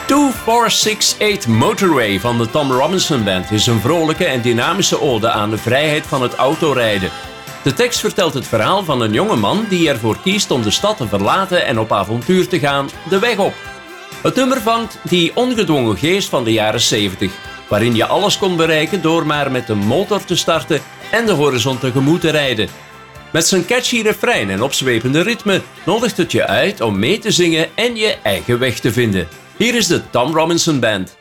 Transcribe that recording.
2468 Motorway van de Tom Robinson Band is een vrolijke en dynamische ode aan de vrijheid van het autorijden. De tekst vertelt het verhaal van een jonge man die ervoor kiest om de stad te verlaten en op avontuur te gaan, de weg op. Het nummer vangt die ongedwongen geest van de jaren 70, waarin je alles kon bereiken door maar met de motor te starten en de horizon tegemoet te rijden. Met zijn catchy refrein en opzwepende ritme nodigt het je uit om mee te zingen en je eigen weg te vinden. Hier is de Tom Robinson Band.